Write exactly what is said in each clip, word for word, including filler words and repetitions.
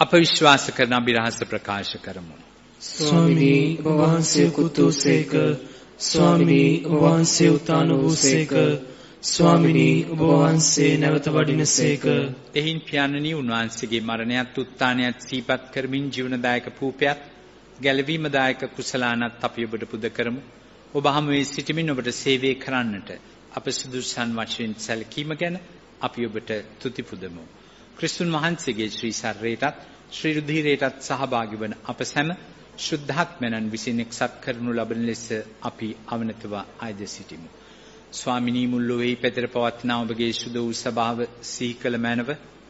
අප විශ්වාස කරන අභිරහස ප්‍රකාශ කරමු. ස්වාමිනී ඔබ වහන්සේ කුතුසේක, ස්වාමිනී ඔබ වහන්සේ උතාන වූසේක, ස්වාමිනී ඔබ වහන්සේ නැවත වඩිනසේක. එහින් පියාණනි උන්වහන්සේගේ මරණයත් උත්ථානයත් සිහිපත් කරමින් ජීවනදායක පූපයත් ගැලවීමදායක කුසලානත් අපි ඔබට පුද කරමු. ඔබ හමුවේ සිටමින් ඔබට සේවය කරන්නට අප සුදුසුසන් වශයෙන් සැලකීම ගැන අපි ඔබට තුති පුදමු. ක්‍රිස්තුන් වහන්සේගේ ශ්‍රී ශරීරයටත් ශ්‍රී රුධිරයටත් සහභාගී වන අප සැම ශුද්ධාත්මයන් විසින් එක්සත් කරනු ලබන ලෙස අපි අවනතව ආයද සිටිමු. ස්වාමිනී මුල් ලොවේහි පැතිර පවත්නා ඔබගේ සුද වූ සභාව සිහි කළ මැනව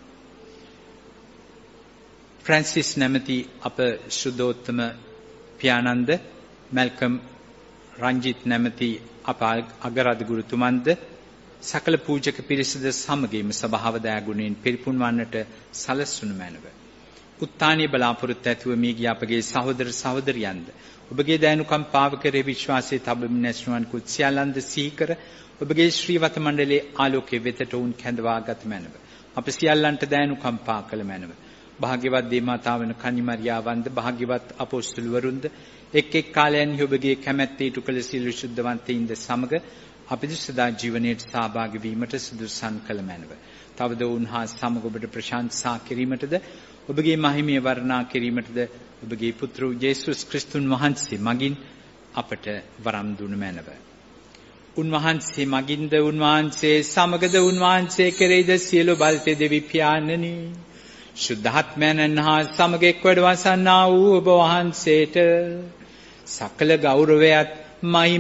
ෆ්‍රැන්සිස් නැමැති අප සුදෝත්තම පියාණන්ද, මැල්කම් රංජිත් නැමැති අප අගරාධ ගුරුතුමන්ද, සකල පූජක පිරිසද සමගින්ම සභාව දයාගුණයෙන් පිරිපුන් වන්නට සලස්වනු මැනව. උත්ථානීය බලාපොරොත්තු ඇතුව මිය ගිය අපගේ සහෝදර සහෝදරියන්ද ඔබගේ දයනුකම් පාව කරේ විශ්වාසයේ තබමින් ඇස්නුවන් කුත් සියල්ලන්ද සිහි කර ඔබගේ ශ්‍රීවත මණ්ඩලයේ ආලෝකයේ වෙතට උන් කැඳවාගත් මැනව. අප සියල්ලන්ට දයනුකම් පා කළ මැනව. භාග්‍යවත් දේවමාතාවන කන්නිමරියාවන්ද, භාග්‍යවත් අපොස්තුලවරුන්ද එක් එක් කාලයන්හි ඔබගේ කැමැත්තේ ඉටු කළ සියලු ශුද්ධවන්තයින්ද සමග අපිට සදා ජීවනයට සහභාගී වීමට සුදුසුසන් කළ මැනව. තවද උන්හා සමග ඔබට ප්‍රශංසා කිරීමටද ඔබගේ මහිමය වර්ණනා කිරීමටද ඔබගේ පුත්‍ර යේසුස් ක්‍රිස්තුන් වහන්සේ මගින් අපට වරම් දුන මැනව. උන්වහන්සේ මගින්ද, උන්වහන්සේ සමගද, උන්වහන්සේ කෙරෙහිද සියලු බල්තේ දෙවි පියාණනි, ශුද්ධාත්මයන් හා සමග එක් වැඩ වසන්නා වූ ඔබ වහන්සේට සකල ගෞරවයත් මහිම